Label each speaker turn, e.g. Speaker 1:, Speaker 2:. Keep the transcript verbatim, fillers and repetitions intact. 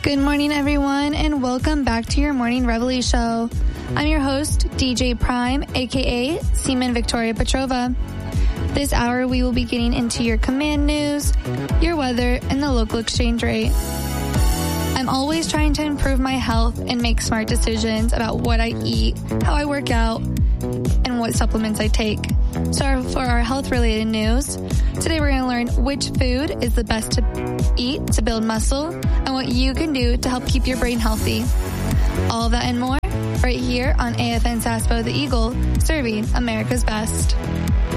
Speaker 1: Good morning, everyone, and welcome back to your Morning Reveille Show. I'm your host, D J Prime, aka Seaman Victoria Petrova. This hour, we will be getting into your command news, your weather, and the local exchange rate. I'm always trying to improve my health and make smart decisions about what I eat, how I work out, and what supplements I take. So for our health-related news, today we're going to learn which food is the best to eat to build muscle and what you can do to help keep your brain healthy. All of that and more right here on A F N Saspo The Eagle, serving America's best.